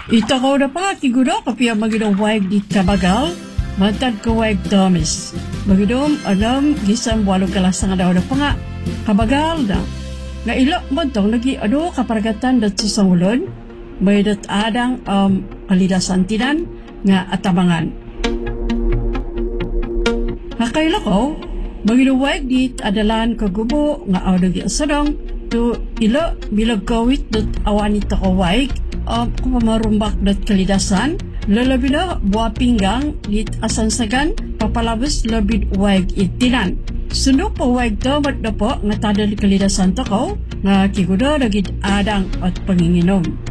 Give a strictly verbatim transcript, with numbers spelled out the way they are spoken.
Ito ko na pa, kigudo, kapia maginawag di kabagal, matad ko wag Thomas. Magidom, alam, gisang walong kalasang daw na pa nga, kabagal na. Nga ilok mo itong nagi ano kaparagatan dat sa sangulon, may dat adang um, kalidasan tinan nga atamangan. Nakaila ko, maginawag di adalan kagubo nga awag di asadong, to ilo bilag kawit dat awan ito kawag, um, kung pamarumbak dat kalidasan, lalabi na buwa pinggang dit asansagan, papalabas labid wag itinan. Sundo po wag to, ba't na po nga tadal kalidasan to ko, nga kigudo nagid adang at panginginom.